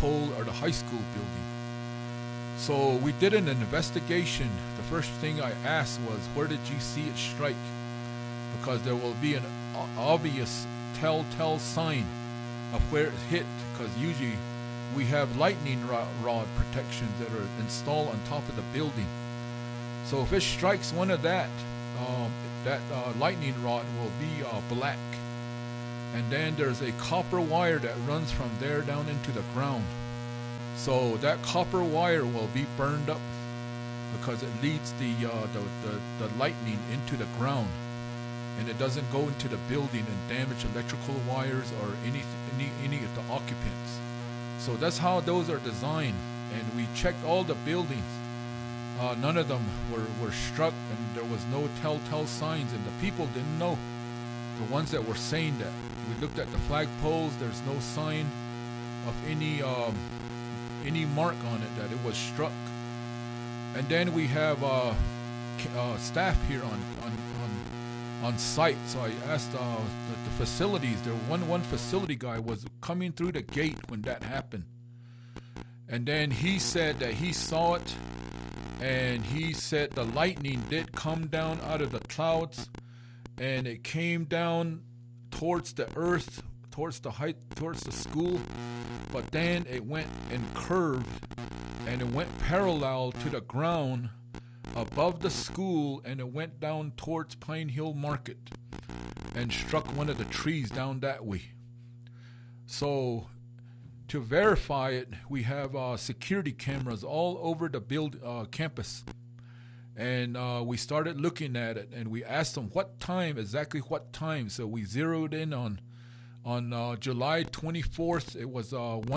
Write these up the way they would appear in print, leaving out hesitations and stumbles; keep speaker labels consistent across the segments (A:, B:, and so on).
A: flagpole or the high school building. So we did an investigation. The first thing I asked was, where did you see it strike? Because there will be an obvious telltale sign of where it hit, because usually we have lightning rod protections that are installed on top of the building. So if it strikes one of that lightning rod will be black. And then there's a copper wire that runs from there down into the ground. So that copper wire will be burned up because it leads the lightning into the ground, and it doesn't go into the building and damage electrical wires or any of the occupants. So that's how those are designed. And we checked all the buildings. None of them were struck, and there was no telltale signs, and the people didn't know. The ones that were saying that. We looked at the flagpoles, there's no sign of any mark on it that it was struck. And then we have staff here on site. So I asked the facilities. There one facility guy was coming through the gate when that happened, and then he said that he saw it, and he said the lightning did come down out of the clouds, and it came down towards the earth, towards the school, but then it went and curved, and it went parallel to the ground above the school, and it went down towards Pine Hill Market and struck one of the trees down that way. So to verify it, we have security cameras all over the campus. And we started looking at it, and we asked them exactly what time. So we zeroed in on July 24th. It was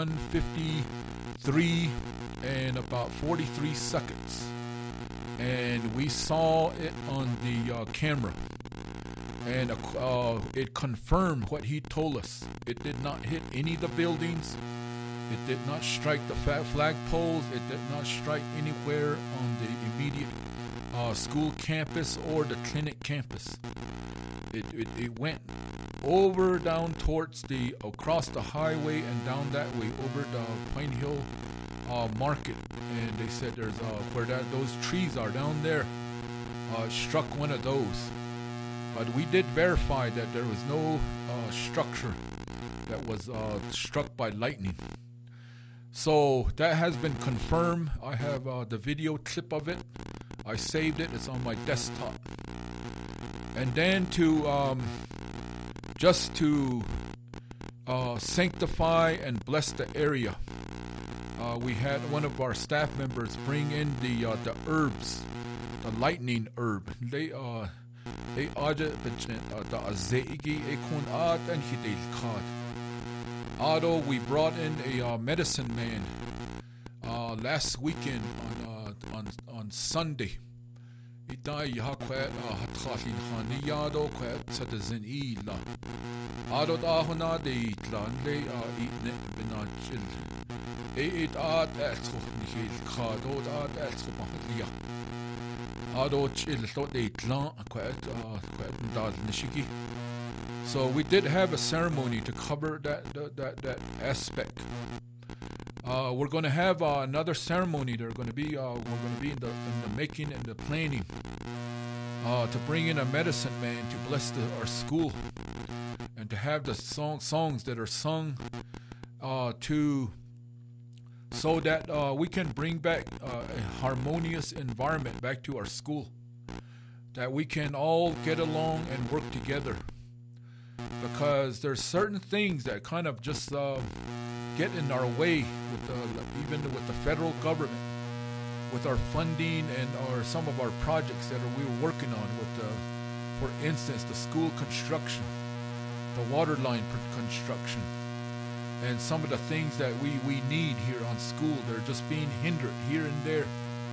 A: 1:53 and about 43 seconds. And we saw it on the camera. And it confirmed what he told us. It did not hit any of the buildings. It did not strike the flagpoles. It did not strike anywhere on the immediate school campus or the clinic campus. It went over down towards across the highway and down that way over the Pine Hill Market. And they said there's where those trees are down there, struck one of those. But we did verify that there was no structure that was struck by lightning. So that has been confirmed. I have the video clip of it. I saved it. It's on my desktop. And then just to sanctify and bless the area, we had one of our staff members bring in the herbs, the lightning herb. They aja the azeigi ekun ad and hidel kad. Although we brought in a medicine man last weekend on Sunday. Itai yakwet hatkhalin khaniyado kwet sadazin ila. Adot ahona de itlan le itne benachil. It ad etso nihil khadot ad etso mahliya. Adot il thot itlan kwet dal nishiki. So we did have a ceremony to cover that aspect. We're going to have another ceremony. We're going to be in the making and the planning to bring in a medicine man to bless our school, and to have the songs that are sung so that we can bring back a harmonious environment back to our school, that we can all get along and work together. Because there's certain things that kind of just get in our way even with the federal government, with our funding and some of our projects that we were working on for instance, the school construction, the water line construction, and some of the things that we need here on school. They're just being hindered here and there.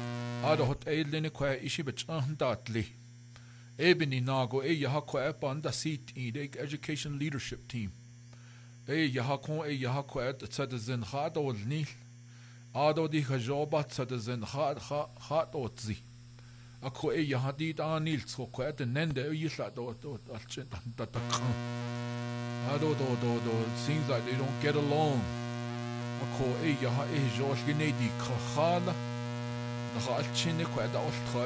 A: Ebony Nago, Yahakwa Panda seat in the education leadership team. Yahakon, Yahakwa at Citizen Hard or Nil. Ado di Hajobat Citizen Hard Otzi. Ako Yahadid Anil, so quite the Nende Yisat or Ado seems like they don't get along. ko e ya e George Kennedy khana na altchine kwa da